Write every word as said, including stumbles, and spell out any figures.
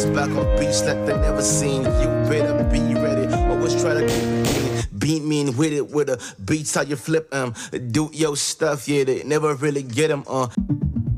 niggas back on beats like they never seen. You better be ready. Always try to be beat mean with it with a beats how you flip 'em. Do your stuff, yeah, they never really get 'em. Uh.